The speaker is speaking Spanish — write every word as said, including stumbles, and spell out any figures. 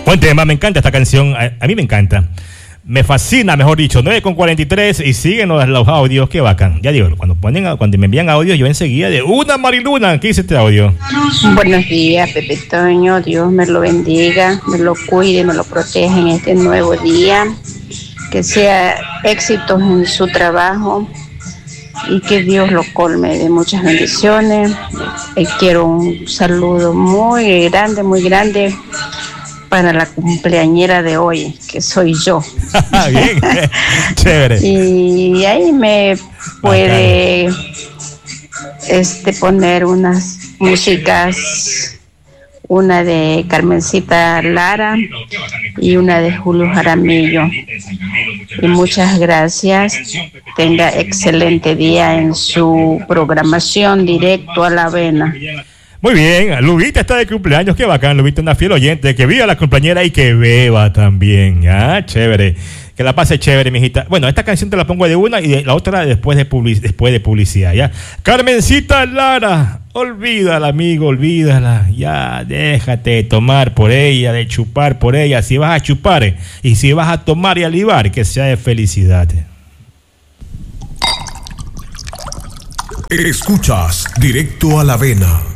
Buen tema, me encanta esta canción, a, a mí me encanta. Me fascina, mejor dicho, nueve con cuarenta y tres y siguen los, los audios, qué bacán. Ya digo, cuando ponen, cuando me envían audios, yo enseguida de una Mariluna, ¿qué dice este audio? Buenos días, Pepe Toño, Dios me lo bendiga, me lo cuide, me lo proteja en este nuevo día, que sea éxitos en su trabajo y que Dios lo colme de muchas bendiciones. Y quiero un saludo muy grande, muy grande para la cumpleañera de hoy, que soy yo. Bien, chévere. Y ahí me puede este poner unas músicas, una de Carmencita Lara y una de Julio Jaramillo. Y muchas gracias. Tenga excelente día en su programación Directo a la Avena. Muy bien, Lubita está de cumpleaños, qué bacán, Lubita, una fiel oyente, que viva la compañera y que beba también, ah, chévere, que la pase chévere, mijita. Bueno, esta canción te la pongo de una y de la otra después de, public- después de publicidad, ¿ya? Carmencita Lara, olvídala, amigo, olvídala, ya, déjate tomar por ella, de chupar por ella, si vas a chupar y si vas a tomar y a libar, que sea de felicidad. Escuchas Directo a la Avena.